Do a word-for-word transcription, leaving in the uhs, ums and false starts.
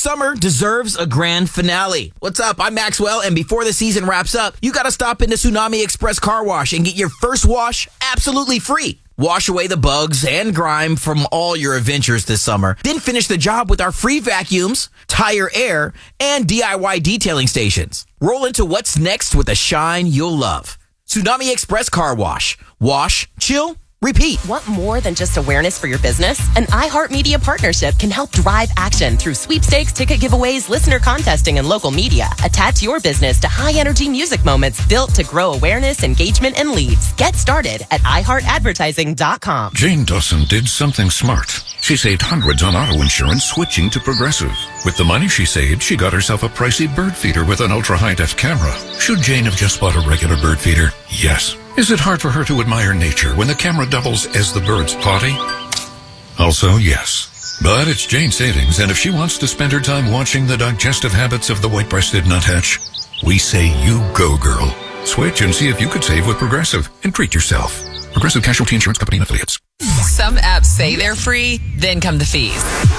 Summer deserves a grand finale. What's up? I'm Maxwell, and before the season wraps up, you gotta stop into Tsunami Express Car Wash and get your first wash absolutely free. Wash away the bugs and grime from all your adventures this summer. Then finish the job with our free vacuums, tire air, and D I Y detailing stations. Roll into what's next with a shine you'll love. Tsunami Express Car Wash. Wash, chill, repeat. Want more than just awareness for your business? An iHeartMedia partnership can help drive action through sweepstakes, ticket giveaways, listener contesting, and local media. Attach your business to high-energy music moments built to grow awareness, engagement, and leads. Get started at i heart advertising dot com. Jane Dawson did something smart. She saved hundreds on auto insurance switching to Progressive. With the money she saved, she got herself a pricey bird feeder with an ultra-high-def camera. Should Jane have just bought a regular bird feeder? Yes. Is it hard for her to admire nature when the camera doubles as the bird's potty? Also, yes. But it's Jane's savings, and if she wants to spend her time watching the digestive habits of the white-breasted nuthatch, we say you go, girl. Switch and see if you could save with Progressive and treat yourself. Progressive Casualty Insurance Company and Affiliates. Some apps say they're free, then come the fees.